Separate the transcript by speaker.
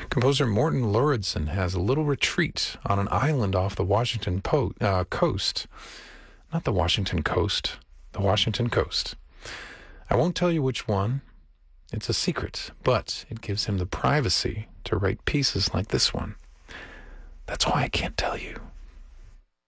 Speaker 1: Composer Morton Lauridsen has a little retreat on an island off the Washington coast. Not the Washington coast, the Washington coast. I won't tell you which one. It's a secret, but it gives him the privacy to write pieces like this one. That's why I can't tell you.